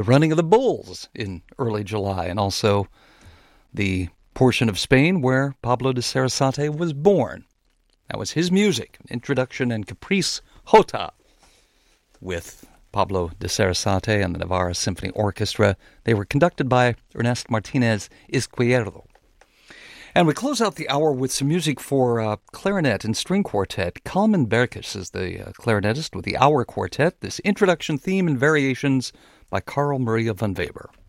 the running of the bulls in early July, and also the portion of Spain where Pablo de Sarasate was born. That was his music, Introduction and Caprice Jota, with Pablo de Sarasate and the Navarra Symphony Orchestra. They were conducted by Ernest Martinez Izquierdo. And we close out the hour with some music for clarinet and string quartet. Kalman Berkes is the clarinetist with the Hour Quartet. This introduction theme and variations by Carl Maria von Weber.